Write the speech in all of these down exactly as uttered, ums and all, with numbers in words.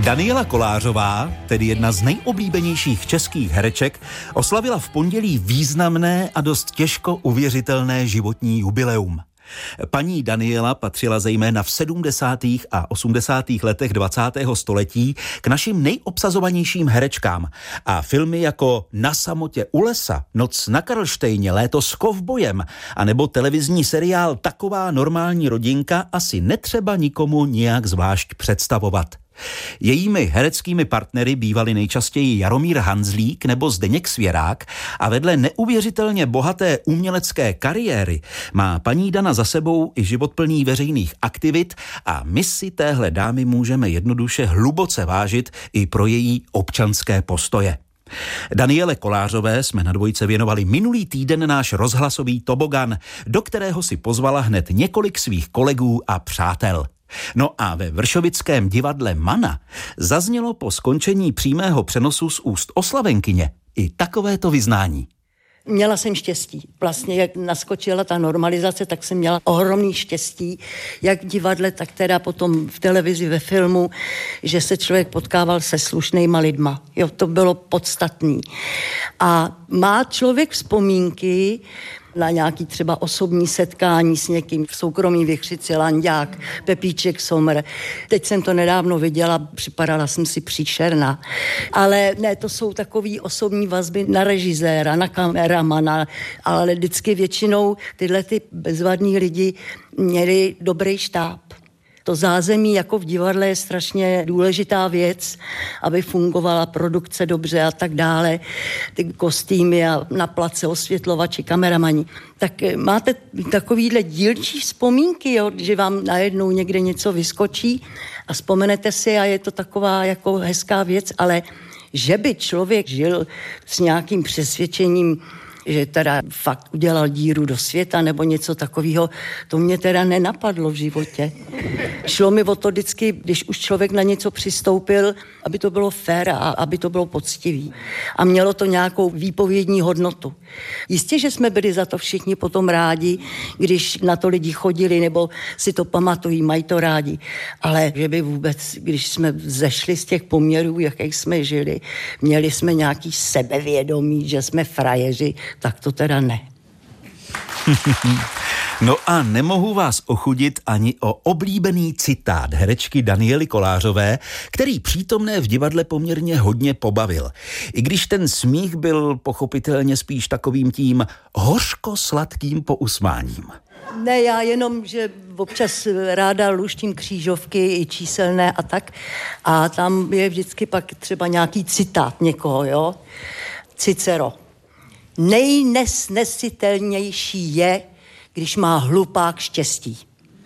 Daniela Kolářová, tedy jedna z nejoblíbenějších českých hereček, oslavila v pondělí významné a dost těžko uvěřitelné životní jubileum. Paní Daniela patřila zejména v sedmdesátých a osmdesátých letech dvacátého století k našim nejobsazovanějším herečkám a filmy jako Na samotě u lesa, Noc na Karlštejně, Léto s kovbojem a nebo televizní seriál Taková normální rodinka asi netřeba nikomu nijak zvlášť představovat. Jejími hereckými partnery bývali nejčastěji Jaromír Hanzlík nebo Zdeněk Svěrák a vedle neuvěřitelně bohaté umělecké kariéry má paní Dana za sebou i život plný veřejných aktivit a my si téhle dámy můžeme jednoduše hluboce vážit i pro její občanské postoje. Daniele Kolářové jsme na Dvojce věnovali minulý týden náš rozhlasový tobogan, do kterého si pozvala hned několik svých kolegů a přátel. No a ve vršovickém divadle Mana zaznělo po skončení přímého přenosu z úst oslavenkyně i takovéto vyznání. Měla jsem štěstí. Vlastně jak naskočila ta normalizace, tak jsem měla ohromný štěstí, jak v divadle, tak teda potom v televizi, ve filmu, že se člověk potkával se slušnýma lidma. Jo, to bylo podstatný. A má člověk vzpomínky na nějaký třeba osobní setkání s někým v soukromí Vichřici, Landák, Pepíček Somr. Teď jsem to nedávno viděla, připadala jsem si příšerná. Ale ne, to jsou takový osobní vazby na režiséra, na kameramana, ale vždycky většinou tyhle ty bezvadní lidi měli dobrý štáb. To zázemí jako v divadle je strašně důležitá věc, aby fungovala produkce dobře a tak dále, ty kostýmy a na place osvětlovači, kameramani. Tak máte takovýhle dílčí vzpomínky, jo, že vám najednou někde něco vyskočí a vzpomenete si a je to taková jako hezká věc, ale že by člověk žil s nějakým přesvědčením, že teda fakt udělal díru do světa nebo něco takového, to mě teda nenapadlo v životě. Šlo mi o to vždycky, když už člověk na něco přistoupil, aby to bylo fér a aby to bylo poctivý. A mělo to nějakou výpovědní hodnotu. Jistě, že jsme byli za to všichni potom rádi, když na to lidi chodili nebo si to pamatují, mají to rádi. Ale že by vůbec, když jsme zešli z těch poměrů, jakých jsme žili, měli jsme nějaký sebevědomí, že jsme frajeři, tak to teda ne. No a nemohu vás ochudit ani o oblíbený citát herečky Daniely Kolářové, který přítomné v divadle poměrně hodně pobavil. I když ten smích byl pochopitelně spíš takovým tím hořko-sladkým pousmáním. Ne, já jenom, že občas ráda luštím křížovky i číselné a tak. A tam je vždycky pak třeba nějaký citát někoho, jo? Cicero. Nejnesnesitelnější je, když má hlupák štěstí.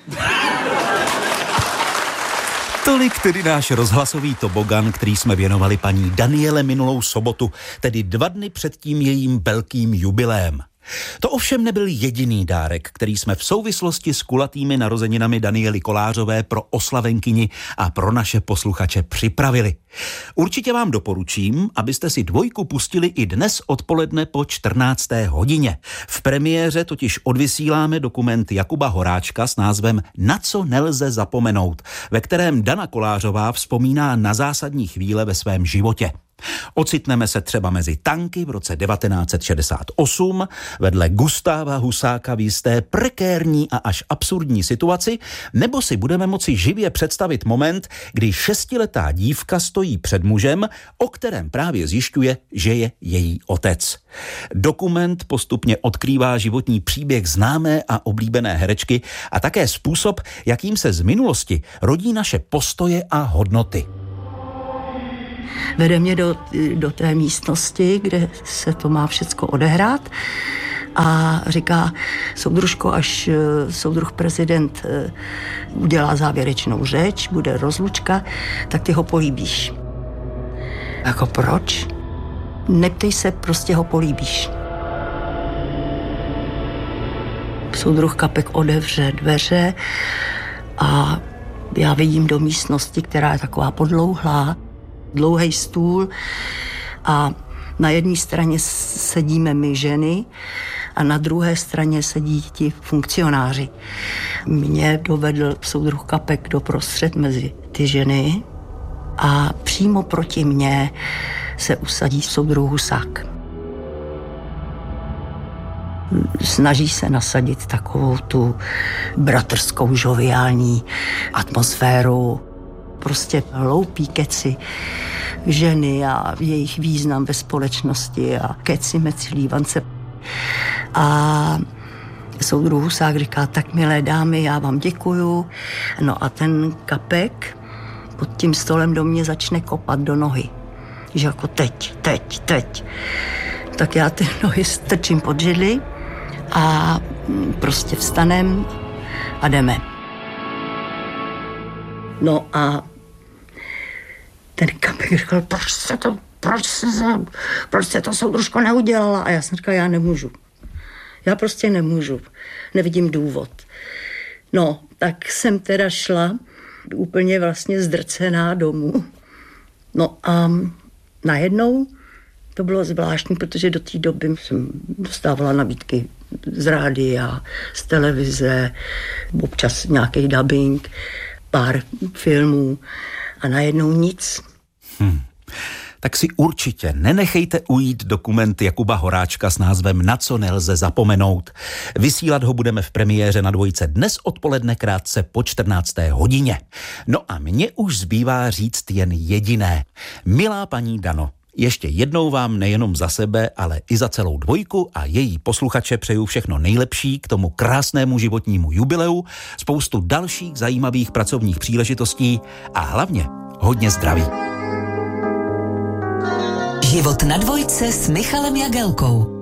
Tolik tedy náš rozhlasový tobogan, který jsme věnovali paní Daniele minulou sobotu, tedy dva dny před tím jejím velkým jubileem. To ovšem nebyl jediný dárek, který jsme v souvislosti s kulatými narozeninami Daniely Kolářové pro oslavenkyni a pro naše posluchače připravili. Určitě vám doporučím, abyste si Dvojku pustili i dnes odpoledne po čtrnácté hodině. V premiéře totiž odvysíláme dokument Jakuba Horáčka s názvem Na co nelze zapomenout, ve kterém Dana Kolářová vzpomíná na zásadní chvíle ve svém životě. Ocitneme se třeba mezi tanky v roce devatenáct set šedesát osm, vedle Gustáva Husáka v jisté prekérní a až absurdní situaci, nebo si budeme moci živě představit moment, kdy šestiletá dívka stojí před mužem, o kterém právě zjišťuje, že je její otec. Dokument postupně odkrývá životní příběh známé a oblíbené herečky a také způsob, jakým se z minulosti rodí naše postoje a hodnoty. Vede mě do, do té místnosti, kde se to má všecko odehrát a říká, soudružko, až soudruh prezident udělá závěrečnou řeč, bude rozlučka, tak ty ho políbíš. Jako proč? Neptej se, prostě ho políbíš. Soudruh Kapek otevře dveře a já vidím do místnosti, která je taková podlouhlá, dlouhý stůl a na jedné straně sedíme my ženy a na druhé straně sedí ti funkcionáři. Mě dovedl soudruh Kapek doprostřed mezi ty ženy a přímo proti mně se usadí soudruh Husák. Snaží se nasadit takovou tu bratrskou, žoviální atmosféru. Prostě hloupý keci ženy a jejich význam ve společnosti a keci mezi lívance. A soudruh Husák říká, tak milé dámy, já vám děkuju. No a ten Kapek pod tím stolem do mě začne kopat do nohy. Že jako teď, teď, teď. Tak já ty nohy strčím pod židli a prostě vstanem a jdeme. No a ten Kapek říkal, proč se to, proč se, proč se to soudružko neudělala? A já jsem říkal, já nemůžu. Já prostě nemůžu. Nevidím důvod. No, tak jsem teda šla úplně vlastně zdrcená domů. No a najednou to bylo zvláštní, protože do té doby jsem dostávala nabídky z rádia, z televize, občas nějaký dubbing, pár filmů a najednou nic. Hmm. Tak si určitě nenechejte ujít dokument Jakuba Horáčka s názvem Na co nelze zapomenout. Vysílat ho budeme v premiéře na Dvojce dnes odpoledne krátce po čtrnácté hodině. No a mně už zbývá říct jen jediné. Milá paní Dano, ještě jednou vám nejenom za sebe, ale i za celou Dvojku a její posluchače přeju všechno nejlepší k tomu krásnému životnímu jubileu, spoustu dalších zajímavých pracovních příležitostí a hlavně hodně zdraví. Život na Dvojce s Michalem Jagelkou.